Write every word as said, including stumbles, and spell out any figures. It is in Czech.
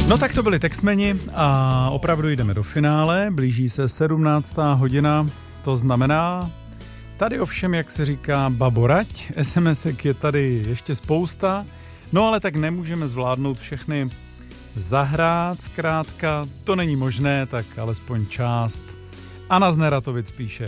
No tak to byli Texmeni a opravdu jdeme do finále, blíží se sedmnáctá hodina, to znamená, tady ovšem, jak se říká, baborať, SMSek je tady ještě spousta, no ale tak nemůžeme zvládnout všechny zahrát, zkrátka, to není možné, tak alespoň část. Anna z Neratovic píše: